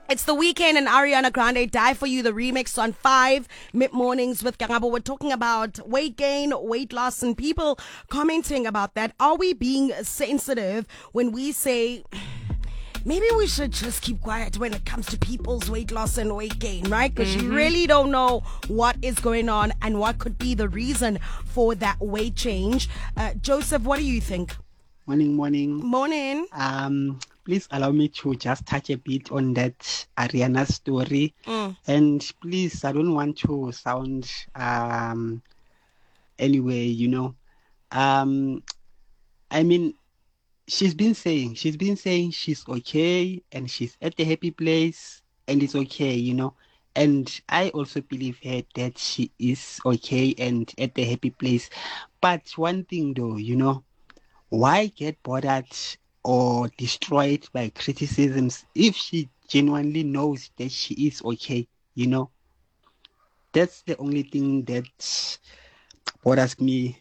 It's the weekend and Ariana Grande, Die For You, the remix on 5 mid-mornings with Kangabo. We're talking about weight gain, weight loss, and people commenting about that. Are we being sensitive when we say maybe we should just keep quiet when it comes to people's weight loss and weight gain, right? Because you really don't know what is going on and what could be the reason for that weight change. Joseph, what do you think? Morning. Please allow me to just touch a bit on that Ariana story. And please, I don't want to sound anyway, I mean, she's been saying she's okay and she's at the happy place and it's okay, and I also believe her that she is okay and at the happy place. But one thing though, why get bothered or destroyed by criticisms if she genuinely knows that she is okay, That's the only thing that bothers me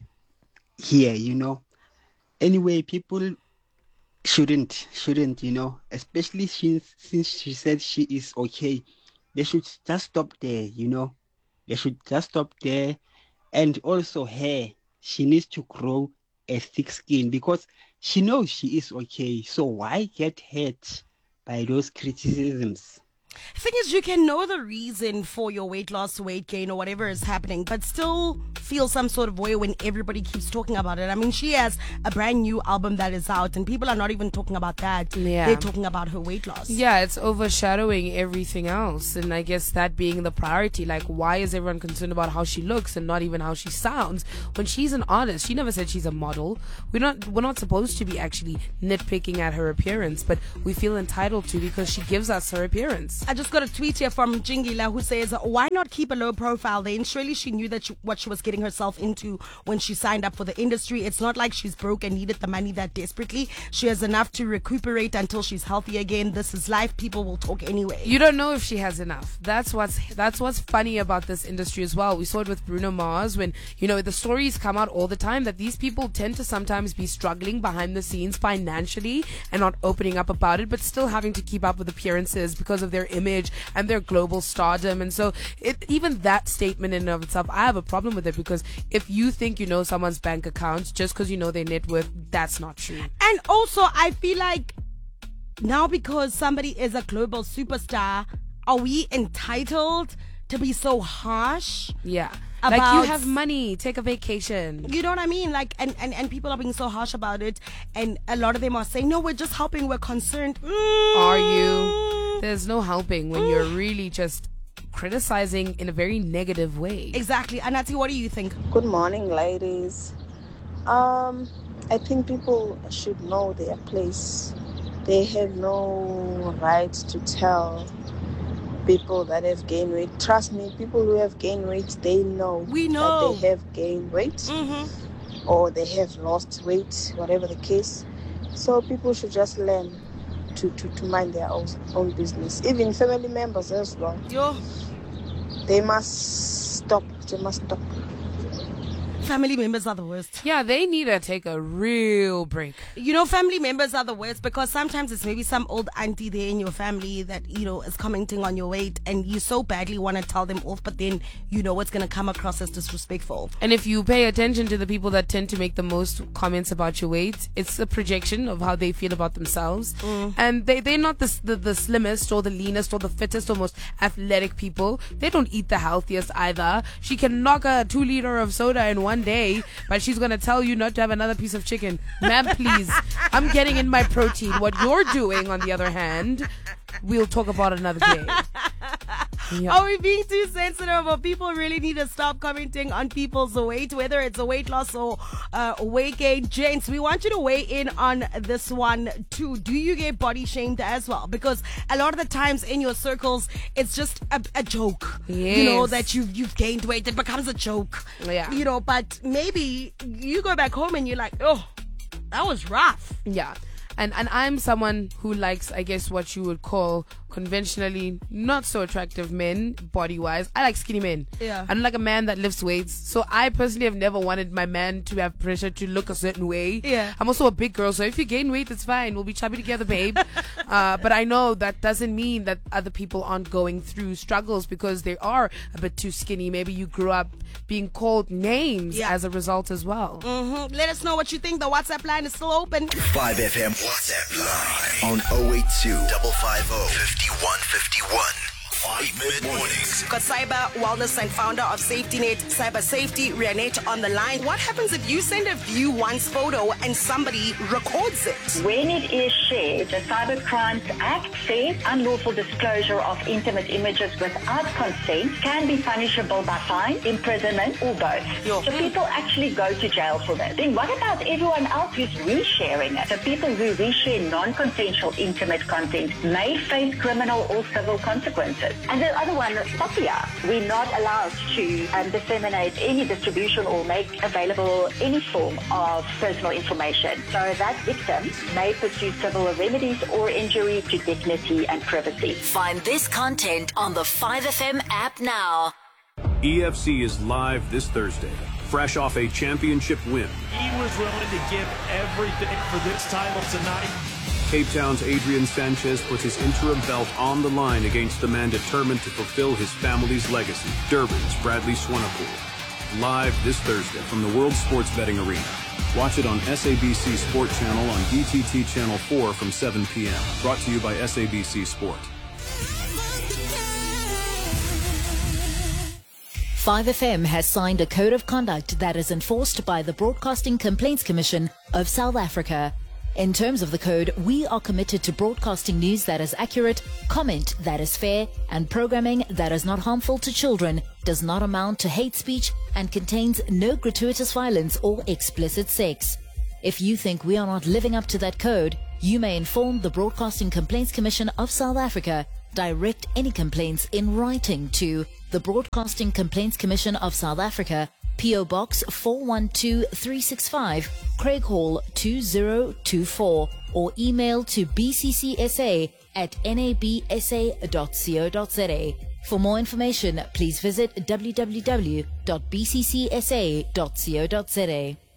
here, Anyway, people shouldn't, especially since she said she is okay. They should just stop there, They should just stop there. And also she needs to grow a thick skin because she knows she is okay. So why get hurt by those criticisms? The thing is, you can know the reason for your weight loss, weight gain, or whatever is happening, but still feel some sort of way when everybody keeps talking about it. I mean, she has a brand new album that is out, and people are not even talking about that. Yeah. They're talking about her weight loss. Yeah, it's overshadowing everything else. And I guess that being the priority. Like, why is everyone concerned about how she looks and not even how she sounds when she's an artist? She never said she's a model. We're not supposed to be actually nitpicking at her appearance, but we feel entitled to because she gives us her appearance. I just got a tweet here from Jingila who says, why not keep a low profile then? Surely she knew that what she was getting herself into when she signed up for the industry. It's not like she's broke and needed the money that desperately. She has enough to recuperate until she's healthy again. This is life. People will talk anyway. You don't know if she has enough. That's what's funny about this industry as well. We saw it with Bruno Mars when, the stories come out all the time that these people tend to sometimes be struggling behind the scenes financially and not opening up about it, but still having to keep up with appearances because of their image and their global stardom. And so even that statement in and of itself, I have a problem with it, because if you think you know someone's bank account just because you know their net worth, that's not true. And also, I feel like now because somebody is a global superstar, are we entitled to be so harsh? Yeah. Like, you have money, take a vacation. You know what I mean? Like, and people are being so harsh about it, and a lot of them are saying, no, we're just helping, we're concerned. Are you? There's no helping when you're really just criticizing in a very negative way. Exactly. Anati, what do you think? Good morning, ladies. I think people should know their place. They have no right to tell people that have gained weight. Trust me, people who have gained weight, they know. We know that they have gained weight, or they have lost weight, whatever the case. So people should just learn to mind their own business. Even family members as well. They must stop. Family members are the worst. Yeah, they need to take a real break. Family members are the worst, because sometimes it's maybe some old auntie there in your family that, is commenting on your weight, and you so badly want to tell them off, but then it's going to come across as disrespectful. And if you pay attention to the people that tend to make the most comments about your weight, it's a projection of how they feel about themselves. And they're not the slimmest or the leanest or the fittest or most athletic people. They don't eat the healthiest either. She can knock a 2 liter of soda in one day, but she's gonna tell you not to have another piece of chicken. Ma'am, please, I'm getting in my protein. What you're doing, on the other hand, we'll talk about another day. Yeah. Are we being too sensitive, or people really need to stop commenting on people's weight, whether it's a weight loss or weight gain? Gents, we want you to weigh in on this one too. Do you get body shamed as well? Because a lot of the times in your circles, it's just a joke. Yes. That you've gained weight. It becomes a joke. Yeah. But maybe you go back home and you're like, oh, that was rough. Yeah. And I'm someone who likes, I guess, what you would call conventionally not so attractive men, body-wise. I like skinny men. Yeah. I don't like a man that lifts weights. So I personally have never wanted my man to have pressure to look a certain way. Yeah. I'm also a big girl, so if you gain weight, it's fine. We'll be chubby together, babe. But I know that doesn't mean that other people aren't going through struggles because they are a bit too skinny. Maybe you grew up being called names as a result as well. Mm-hmm. Let us know what you think. The WhatsApp line is still open. 5FM WhatsApp line on 082 550 5151. 5 mid-mornings. Got cyber wellness and founder of Safety Net Cyber Safety, Rianette, on the line. What happens if you send a view once photo and somebody records it? When it is shared, the Cyber Crimes Act says unlawful disclosure of intimate images without consent can be punishable by fine, imprisonment, or both. Yo. So people actually go to jail for this. Then what about everyone else who's resharing it? So people who reshare non-consensual intimate content may face criminal or civil consequences. And the other one, Sophia, we're not allowed to disseminate any distribution or make available any form of personal information. So that victim may pursue civil remedies or injury to dignity and privacy. Find this content on the 5FM app now. EFC is live this Thursday, fresh off a championship win. He was willing to give everything for this title tonight. Cape Town's Adrian Sanchez puts his interim belt on the line against the man determined to fulfill his family's legacy, Durban's Bradley Swanepoel. Live this Thursday from the World Sports Betting Arena. Watch it on SABC Sport Channel on DTT Channel 4 from 7 p.m. Brought to you by SABC Sport. 5FM has signed a code of conduct that is enforced by the Broadcasting Complaints Commission of South Africa. In terms of the code, we are committed to broadcasting news that is accurate, comment that is fair, and programming that is not harmful to children, does not amount to hate speech, and contains no gratuitous violence or explicit sex. If you think we are not living up to that code, you may inform the Broadcasting Complaints Commission of South Africa. Direct any complaints in writing to the Broadcasting Complaints Commission of South Africa, P.O. Box 412365, Craig Hall 2024, or email to bccsa@nabsa.co.za. For more information, please visit www.bccsa.co.za.